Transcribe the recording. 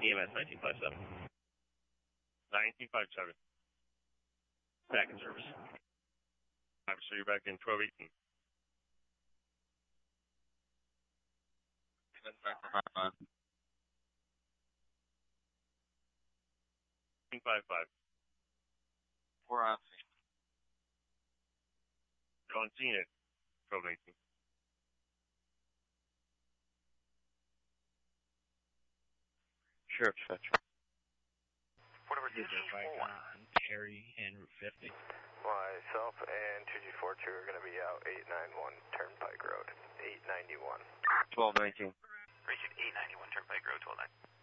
EMS 1957. 1957. Back in service. Officer, you're back in 1218. Back for 55. 55. 4 on scene. You're on scene at 1218. Sure, dispatch. Whatever Did the right on Terry and Route 50. Myself and 2G42 are going to be out 891 Turnpike Road, 891. 1219. Reaching 891 Turnpike Road, 1219.